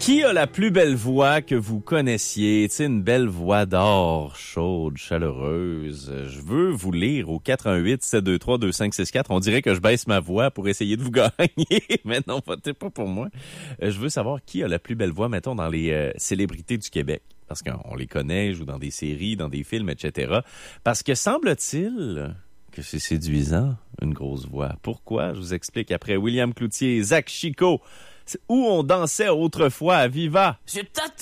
Qui a la plus belle voix que vous connaissiez? Tu sais, une belle voix d'or, chaude, chaleureuse. Je veux vous lire au 418-723-2564. On dirait que je baisse ma voix pour essayer de vous gagner. Mais non, votez pas pour moi. Je veux savoir qui a la plus belle voix, mettons, dans les célébrités du Québec. Parce qu'on les connaît, jouent dans des séries, dans des films, etc. Parce que semble-t-il que c'est séduisant, une grosse voix. Pourquoi? Je vous explique après William Cloutier, Zach Chico, où on dansait autrefois à Viva. Je t'attends.